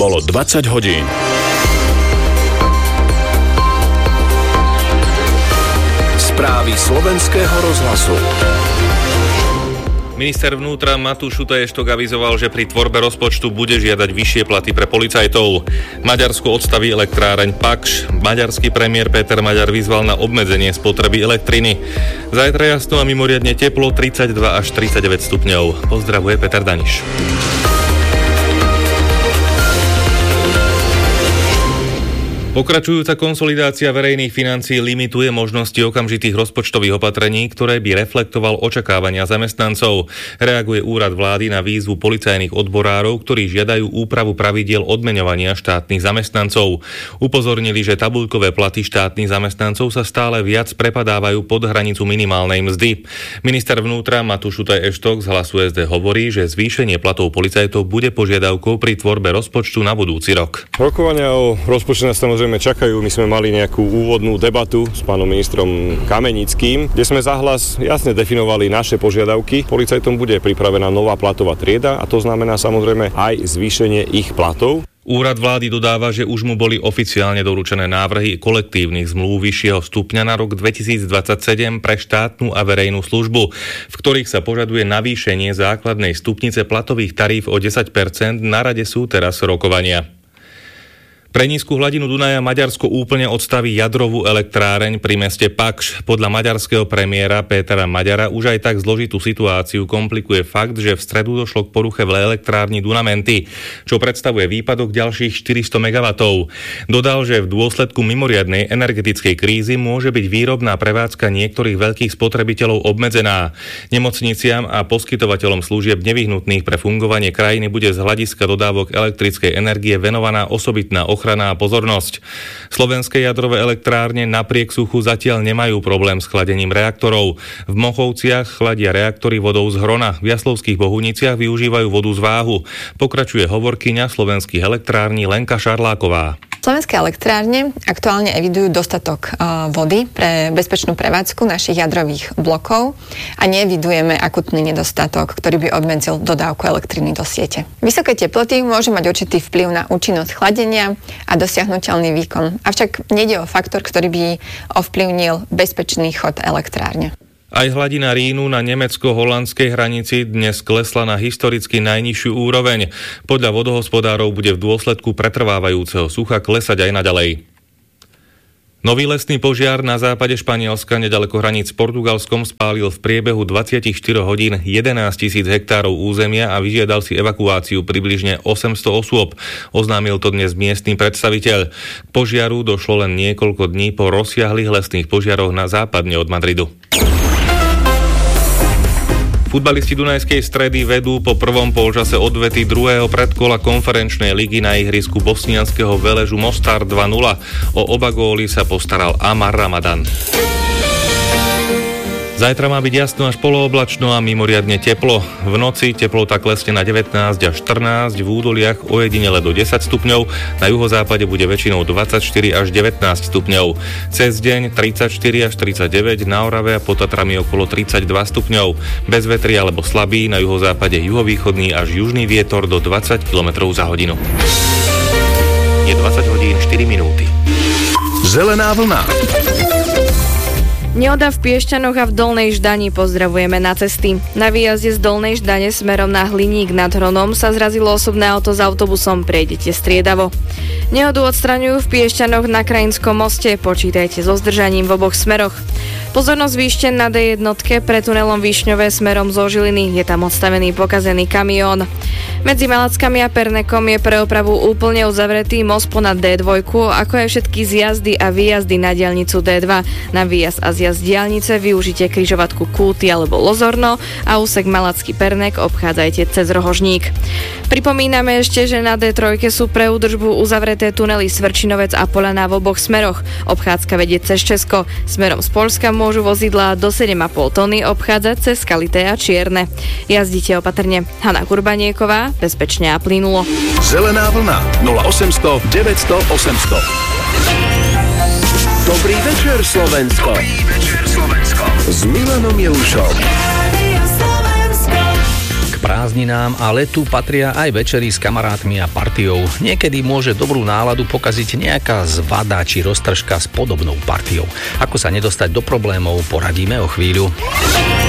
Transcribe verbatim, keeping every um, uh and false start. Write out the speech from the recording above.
Bolo dvadsať hodín. Správy slovenského rozhlasu. Minister vnútra Matúš Šutaj-Eštok avizoval, že pri tvorbe rozpočtu bude žiadať vyššie platy pre policajtov. Maďarsko odstaví elektráreň Pakš. Maďarský premiér Péter Maďar vyzval na obmedzenie spotreby elektriny. Zajtra jasno a mimoriadne teplo, tridsaťdva až tridsaťdeväť stupňov. Pozdravuje Peter Daniš. Pokračujúca konsolidácia verejných financií limituje možnosti okamžitých rozpočtových opatrení, ktoré by reflektoval očakávania zamestnancov. Reaguje úrad vlády na výzvu policajných odborárov, ktorí žiadajú úpravu pravidiel odmeňovania štátnych zamestnancov. Upozornili, že tabuľkové platy štátnych zamestnancov sa stále viac prepadávajú pod hranicu minimálnej mzdy. Minister vnútra Matúš Šutaj-Eštok z Hlasu es dé hovorí, že zvýšenie platov policajtov bude požiadavkou pri tvorbe rozpočtu na budúci rok. Rokovania o rozpočte Samozrejme čakajú, my sme mali nejakú úvodnú debatu s pánom ministrom Kamenickým, kde sme za Hlas jasne definovali naše požiadavky. Policajtom bude pripravená nová platová trieda a to znamená samozrejme aj zvýšenie ich platov. Úrad vlády dodáva, že už mu boli oficiálne doručené návrhy kolektívnych zmluv vyššieho stupňa na rok dvetisícdvadsaťsedem pre štátnu a verejnú službu, v ktorých sa požaduje navýšenie základnej stupnice platových taríf o desať percent. Na rade sú teraz rokovania. Pre nízku hladinu Dunaja Maďarsko úplne odstaví jadrovú elektráreň pri meste Pakš. Podľa maďarského premiéra Pétera Maďara už aj tak zložitú situáciu komplikuje fakt, že v stredu došlo k poruche v elektrárni Dunamenty, čo predstavuje výpadok ďalších štyristo megawattov. Dodal, že v dôsledku mimoriadnej energetickej krízy môže byť výrobná prevádzka niektorých veľkých spotrebiteľov obmedzená. Nemocniciam a poskytovateľom služieb nevyhnutných pre fungovanie krajiny bude z hľadiska dodávok elektrickej energie venovaná osobitná ochrana ochrana a pozornosť. Slovenské jadrové elektrárne napriek suchu zatiaľ nemajú problém s chladením reaktorov. V Mochovciach chladia reaktory vodou z Hrona. V Jaslovských Bohuniciach využívajú vodu z Váhu. Pokračuje hovorkyňa slovenských elektrární Lenka Šarláková. Slovenské elektrárne aktuálne evidujú dostatok uh, vody pre bezpečnú prevádzku našich jadrových blokov a neevidujeme akutný nedostatok, ktorý by obmedzil dodávku elektriny do siete. Vysoké teploty môžu mať určitý vplyv na účinnosť chladenia a dosiahnuteľný výkon. Avšak nejde o faktor, ktorý by ovplyvnil bezpečný chod elektrárne. Aj hladina Rínu na nemecko-holandskej hranici dnes klesla na historicky najnižšiu úroveň. Podľa vodohospodárov bude v dôsledku pretrvávajúceho sucha klesať aj naďalej. Nový lesný požiar na západe Španielska nedaleko hraníc s Portugalskom spálil v priebehu dvadsaťštyri hodín jedenásť tisíc hektárov územia a vyžiadal si evakuáciu približne osemsto osôb. Oznámil to dnes miestny predstaviteľ. K požiaru došlo len niekoľko dní po rozsiahlych lesných požiaroch na západne od Madridu. Futbalisti Dunajskej Stredy vedú po prvom polčase odvety druhého predkola konferenčnej ligy na ihrisku bosnianskeho Veležu Mostar dva nula. O oba góly sa postaral Amar Ramadan. Zajtra má byť jasno až polooblačno a mimoriadne teplo. V noci teplota klesne na devätnásť až štrnásť, v údoliach ojedinele do desať stupňov, na juhozápade bude väčšinou dvadsaťštyri až devätnásť stupňov. Cez deň tridsaťštyri až tridsaťdeväť, na Orave a pod Tatrami okolo tridsaťdva stupňov. Bez vetri alebo slabý, na juhozápade juhovýchodný až južný vietor do dvadsať kilometrov za hodinu. Je dvadsať hodín štyri minúty. Zelená vlna. Nehoda v Piešťanoch a v Dolnej Ždani, pozdravujeme na cesty. Na výjazde z Dolnej Ždane smerom na Hliník nad Hronom sa zrazilo osobné auto s autobusom, prejdete striedavo. Nehodu odstraňujú v Piešťanoch na Krajinskom moste, počítajte so zdržaním v oboch smeroch. Pozornosť Výšten na dé jedna pre tunelom Výšňové smerom zo Žiliny, je tam odstavený pokazený kamión. Medzi Malackami a Pernekom je pre opravu úplne uzavretý most ponad dé dva, ako aj všetky zjazdy a výjazdy na diaľnicu dé dva. Na výjazd a zjazd diaľnice využite križovatku Kúty alebo Lozorno a úsek Malacký Pernek obchádzajte cez Rohožník. Pripomíname ešte, že na dé tri sú pre údržbu uzavreté tunely Svrčinovec a Polana v oboch smeroch. Obchádzka vedie cez Česko. Smerom z Poľska môžu vozidlá do sedem a pol tony obchádzať cez Skalité a Čierne. Jazdite opatrne. Hana Kurbanieková, bezpečne a plynulo. Zelená vlna nula osemsto deväťsto osemsto. Dobrý večer, Slovensko. Dobrý večer, Slovensko. S Milanom Jelušom. prázdninám a letu patria aj večery s kamarátmi a partiou. Niekedy môže dobrú náladu pokaziť nejaká zvada či roztržka s podobnou partiou. Ako sa nedostať do problémov, poradíme o chvíľu.